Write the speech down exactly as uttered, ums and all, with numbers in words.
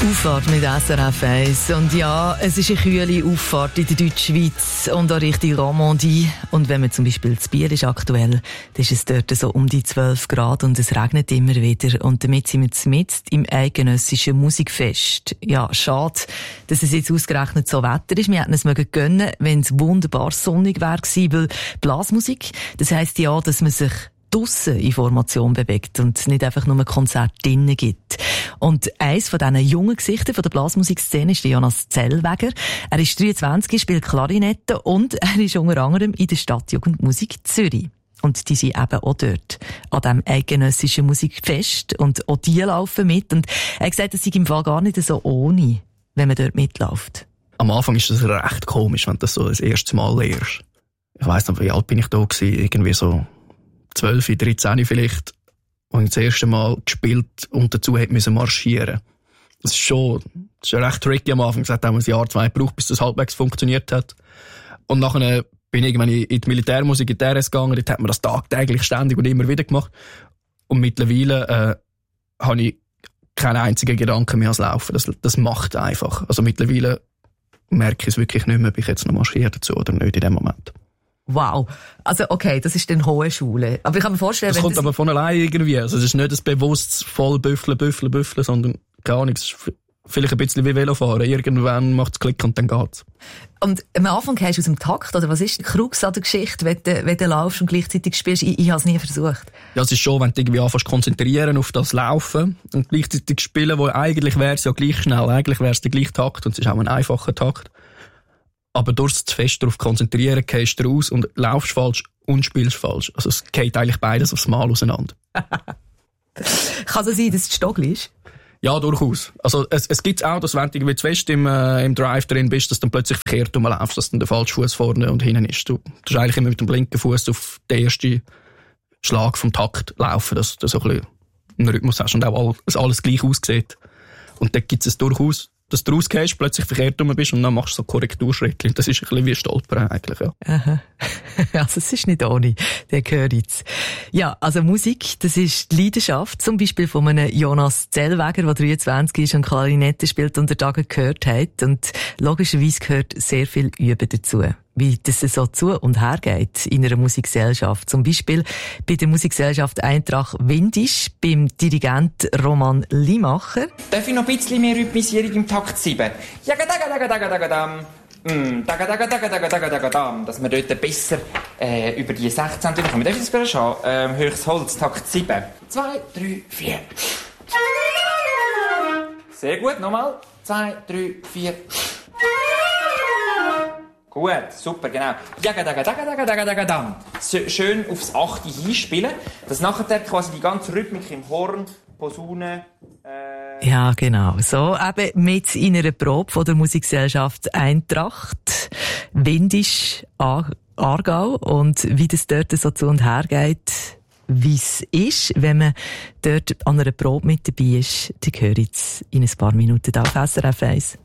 Auffahrt mit S R F eins. Und ja, es ist eine kühle Auffahrt in der Deutschschweiz und auch Richtung Romandie. Und wenn man zum Beispiel in Biel ist aktuell, dann ist es dort so um die zwölf Grad und es regnet immer wieder. Und damit sind wir mitten im eidgenössischen Musikfest. Ja, schade, dass es jetzt ausgerechnet so Wetter ist. Wir hätten es mögen gönnen, wenn es wunderbar sonnig wäre gewesen, weil Blasmusik, das heisst ja, dass man sich draussen in Formation bewegt und nicht einfach nur ein Konzert drinnen gibt. Und eins von diesen jungen Gesichtern von der Blasmusikszene ist Jonas Zellweger. Er ist dreiundzwanzig, spielt Klarinette und er ist unter anderem in der Stadtjugendmusik Zürich. Und die sind eben auch dort, an diesem eidgenössischen Musikfest. Und auch die laufen mit. Und er hat gesagt, es sei im Fall gar nicht so ohne, wenn man dort mitläuft. Am Anfang ist das recht komisch, wenn du das so das erste Mal lernst. Ich weiss noch, wie alt bin ich da gewesen? Irgendwie so zwölf, dreizehn vielleicht. Und das erste Mal gespielt und dazu hat müssen marschieren. Das ist schon, das ist schon recht tricky am Anfang. Es hat auch ein Jahr, zwei gebraucht, bis das halbwegs funktioniert hat. Und nachher bin ich irgendwann in die Militärmusik, in die R S gegangen. Dort hat man das tagtäglich ständig und immer wieder gemacht. Und mittlerweile, äh, habe ich keinen einzigen Gedanken mehr als Laufen. Das, das macht einfach. Also mittlerweile merke ich es wirklich nicht mehr, ob ich jetzt noch marschiere dazu oder nicht in dem Moment. Wow. Also, okay, das ist dann hohe Schule. Aber ich kann mir vorstellen, das wenn kommt das aber von allein irgendwie. Also, es ist nicht ein bewusstes voll Büffeln, Büffeln, Büffeln, sondern gar nichts. Vielleicht ein bisschen wie Velofahren. Irgendwann macht es Klick und dann geht's. Und am Anfang gehst du aus dem Takt, oder was ist die Krux an der Geschichte, wenn du, wenn du laufst und gleichzeitig spielst? Ich, ich habe es nie versucht. Ja, es ist schon, wenn du irgendwie anfängst konzentrieren auf das Laufen und gleichzeitig spielen, wo eigentlich wäre es ja gleich schnell. Eigentlich wäre es der gleiche Takt und es ist auch ein einfacher Takt. Aber durch das zu fest darauf konzentrieren, gehst du raus und laufst falsch und spielst falsch. Also es geht eigentlich beides aufs Mal auseinander. Kann es sein, dass es Stoggel ist? Ja, durchaus. Also es, es gibt auch, dass wenn du irgendwie zu fest im, äh, im Drive drin bist, dass du dann plötzlich verkehrt rumlaufst, dass dann der falsche Fuß vorne und hinten ist. Du musst eigentlich immer mit dem linken Fuß auf den ersten Schlag vom Takt laufen, dass du so ein bisschen einen Rhythmus hast und auch all, dass alles gleich aussieht. Und dann gibt es durchaus, dass du rausgehst, plötzlich verkehrt rum bist und dann machst du so Korrekturschritte. Das ist ein bisschen wie Stolpern eigentlich, ja. Aha. Also es ist nicht ohne, der gehört jetzt. Ja, also Musik, das ist die Leidenschaft, zum Beispiel von einem Jonas Zellweger, der dreiundzwanzig ist und Klarinette spielt und der Tage gehört hat. Und logischerweise gehört sehr viel Üben dazu, wie das so zu und her geht in einer Musikgesellschaft. Zum Beispiel bei der Musikgesellschaft Eintracht Windisch, beim Dirigent Roman Limacher. Darf ich noch ein bisschen mehr Rhythmisierung im Takt sieben? Jagadagadagadagadagadam. Mm, dagadagadagadagadagadam. Dass wir dort besser äh, über die sechzehn kommen. Darf ich das gerade schauen? Ähm, höchstes Holz, Takt sieben. zwei, drei, vier. Sehr gut, nochmal. zwei, drei, vier. Gut, super, genau. Jagadagadagadagadagadam. Schön aufs achte hinspielen, dass nachher quasi die ganze Rhythmik im Horn, Posaune, äh Ja, genau. So eben mit in einer Probe von der Musikgesellschaft Eintracht Windisch Aargau und wie das dort so zu und her geht, wie es ist, wenn man dort an einer Probe mit dabei ist, die hören jetzt in ein paar Minuten auf S R F eins.